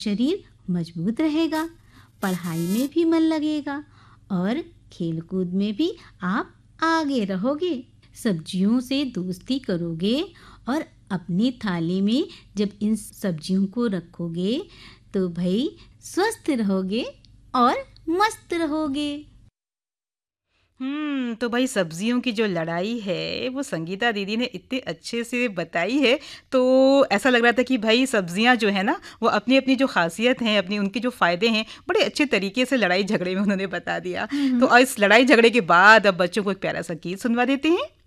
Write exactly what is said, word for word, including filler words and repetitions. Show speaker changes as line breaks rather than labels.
शरीर मजबूत रहेगा, पढ़ाई में भी मन लगेगा और खेलकूद में भी आप आगे रहोगे। सब्जियों से दोस्ती करोगे और अपनी थाली में जब इन सब्जियों को रखोगे तो भाई स्वस्थ रहोगे और मस्त रहोगे।
हम्म तो भाई सब्जियों की जो लड़ाई है वो संगीता दीदी ने इतने अच्छे से बताई है। तो ऐसा लग रहा था कि भाई सब्जियां जो है ना वो अपनी अपनी जो खासियत हैं, अपनी उनके जो फायदे हैं, बड़े अच्छे तरीके से लड़ाई झगड़े में उन्होंने बता दिया।
हम्म
तो इस लड़ाई झगड़े के बाद अब बच्चों को एक प्यारा सा गीत सुनवा देते हैं।